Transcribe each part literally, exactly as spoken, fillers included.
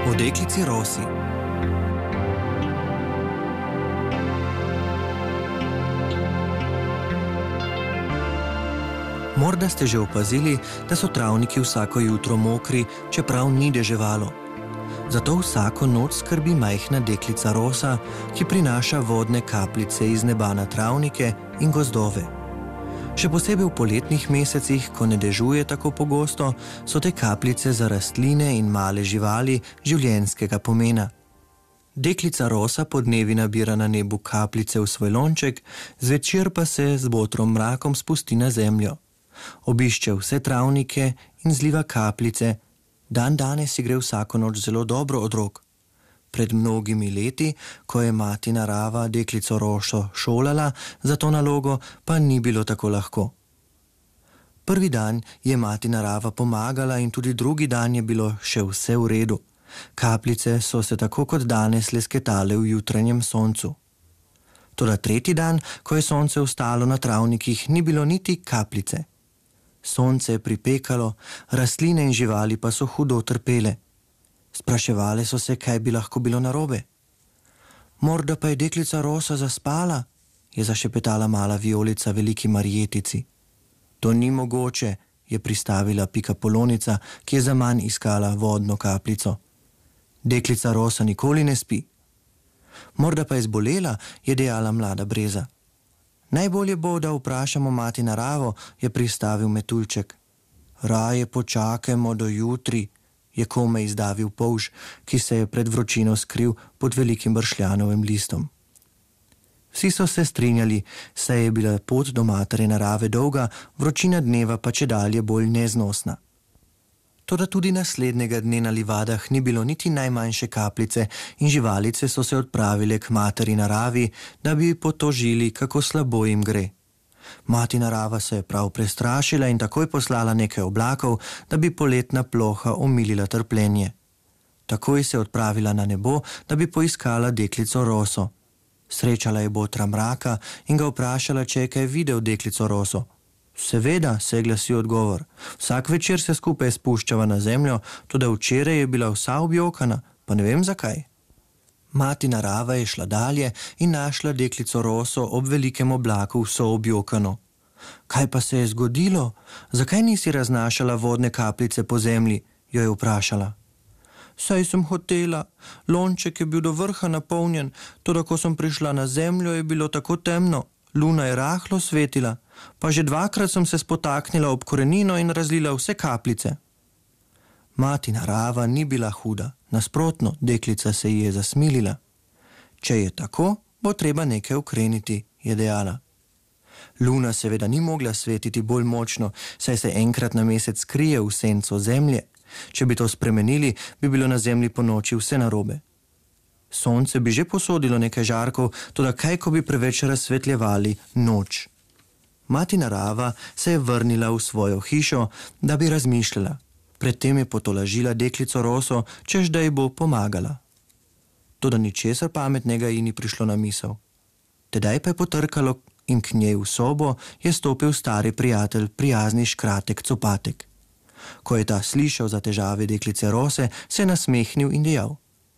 O deklici Rosi. Morda ste že opazili, da so travniki vsako jutro mokri, čeprav ni deževalo. Zato vsako noč skrbi majhna deklica Rosa, ki prinaša vodne kapljice iz neba na travnike in gozdove. Še posebej v poletnih mesecih, ko ne dežuje tako pogosto, so te kapljice za rastline in male živali življenjskega pomena. Deklica Rosa podnevi nabira na nebu kapljice v svoj lonček, zvečer pa se z botrom mrakom spusti na zemljo. Obišče vse travnike in zliva kapljice. Dan danes si gre vsako noč zelo dobro od rok. Pred mnogimi leti, ko je mati narava deklico Roso šolala za to nalogo, pa ni bilo tako lahko. Prvi dan je mati narava pomagala in tudi drugi dan je bilo še vse v redu. Kapljice so se tako kot danes lesketale v jutranjem soncu. Toda tretji dan, ko je sonce vstalo na travnikih, ni bilo niti kapljice. Sonce je pripekalo, rastline in živali pa so hudo trpele. Spraševale so se, kaj bi lahko bilo narobe. Morda pa je deklica Rosa zaspala, je zašepetala mala Violica veliki Marjetici. To ni mogoče, je pristavila Pikapolonica, ki je zaman iskala vodno kapljico. Deklica Rosa nikoli ne spi. Morda pa je zbolela, je dejala mlada Breza. Najbolje bo, da vprašamo mati naravo, je pristavil Metuljček. Raje počakajmo do jutri, je komaj izdavil polž, ki se je pred vročino skril pod velikim bršljanovim listom. Vsi so se strinjali, saj je bila pot do matere narave dolga, vročina dneva pa čedalje bolj neznosna. Toda tudi naslednjega dne na livadah ni bilo niti najmanjše kapljice in živalice so se odpravile k materi naravi, da bi potožili, kako slabo jim gre. Mati narava se je prav prestrašila in takoj poslala nekaj oblakov, da bi poletna ploha omilila trpljenje. Takoj se je odpravila na nebo, da bi poiskala deklico Roso. Srečala je botra mraka in ga vprašala, če je kaj videl deklico Roso. Seveda, se je glasil odgovor. Vsak večer se skupaj spuščava na zemljo, toda včeraj je bila vsa objokana, pa ne vem zakaj. Mati narava je šla dalje in našla deklico Roso ob velikem oblaku vso objokano. Kaj pa se je zgodilo? Zakaj nisi raznašala vodne kapljice po zemlji? Jo je vprašala. Saj sem hotela, lonček je bil do vrha napolnjen, toda ko sem prišla na zemljo, je bilo tako temno. Luna je rahlo svetila, pa že dvakrat sem se spotaknila ob korenino in razlila vse kapljice. Mati narava ni bila huda, nasprotno, deklica se ji je zasmilila. Če je tako, bo treba nekaj ukreniti, je dejala. Luna seveda ni mogla svetiti bolj močno, saj se enkrat na mesec skrije v senco zemlje. Če bi to spremenili, bi bilo na zemlji po noči vse narobe. Sonce bi že posodilo nekaj žarkov, toda kaj, ko bi preveč razsvetljevali noč. Mati narava se je vrnila v svojo hišo, da bi razmišljala. Predtem je potolažila deklico Roso, češ da ji bo pomagala. Toda ničesar pametnega ji ni prišlo na misel. Tedaj pa je potrkalo in k njej v sobo je stopil stari prijatelj, prijazni škratek Copatek. Ko je ta slišal za težave deklice Rose, se je nasmehnil in dejal.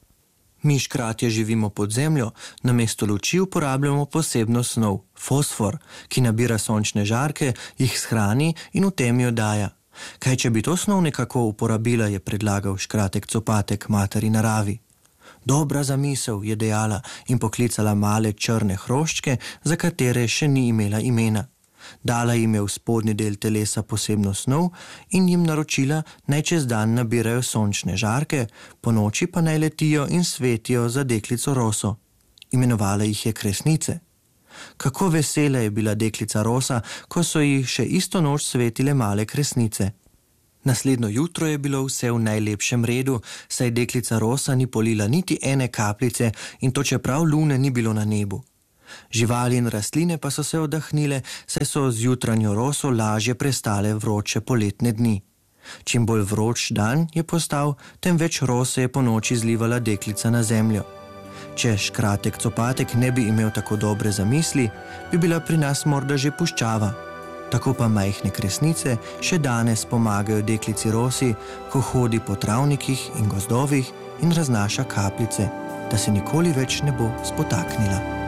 Mi škratje živimo pod zemljo, namesto luči uporabljamo posebno snov, fosfor, ki nabira sončne žarke, jih shrani in v tem jo daja. Kaj, če bi to snov nekako uporabila, je predlagal škratek Copatek materi naravi. Dobra zamisel, je dejala in poklicala male črne hroščke, za katere še ni imela imena. Dala jim je v spodnji del telesa posebno snov in jim naročila, naj čez dan nabirajo sončne žarke, po noči pa naj letijo in svetijo za deklico Roso. Imenovala jih je Kresnice. Kako vesela je bila deklica Rosa, ko so jih še isto noč svetile male kresnice. Naslednjo jutro je bilo vse v najlepšem redu, saj deklica Rosa ni polila niti ene kapljice in to čeprav lune ni bilo na nebu. Živali in rastline pa so se oddahnile, saj so z jutranjo roso lažje prestale vroče poletne dni. Čim bolj vroč dan je postal, tem več rose je po noči zlivala deklica na zemljo. Če škratek Copatek ne bi imel tako dobre zamisli, bi bila pri nas morda že puščava. Tako pa majhne kresnice še danes pomagajo deklici Rosi, ko hodi po travnikih in gozdovih in raznaša kapljice, da se nikoli več ne bo spotaknila.